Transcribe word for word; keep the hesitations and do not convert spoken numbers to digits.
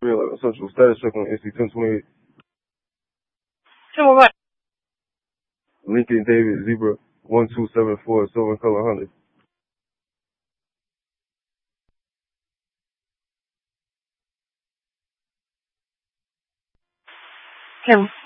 Real like essential status check on N C ten twenty-eight. Two what? Lincoln David Zebra one two seven four silver color Honda. Kim.